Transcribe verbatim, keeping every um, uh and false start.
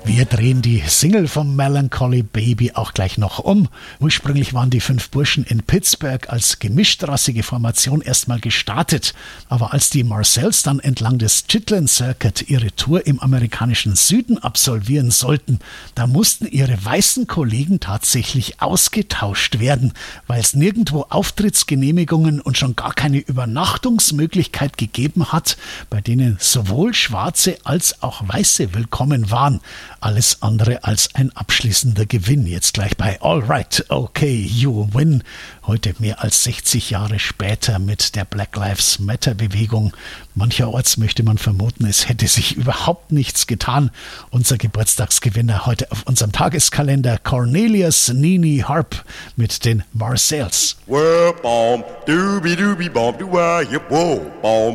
Wir drehen die Single vom Melancholy Baby auch gleich noch um. Ursprünglich waren die fünf Burschen in Pittsburgh als gemischtrassige Formation erstmal gestartet. Aber als die Marcells dann entlang des Chitlin Circuit ihre Tour im amerikanischen Süden absolvieren sollten, da mussten ihre weißen Kollegen tatsächlich ausgetauscht werden, weil es nirgendwo Auftrittsgenehmigungen und schon gar keine Übernachtungsmöglichkeit gegeben hat, bei denen sowohl Schwarze als auch Weiße willkommen waren. Alles andere als ein abschließender Gewinn. Jetzt gleich bei All Right, Okay, You Win. Heute mehr als sechzig Jahre später mit der Black Lives Matter Bewegung. Mancherorts möchte man vermuten, es hätte sich überhaupt nichts getan. Unser Geburtstagsgewinner heute auf unserem Tageskalender, Cornelius Nini Harp mit den Marcells.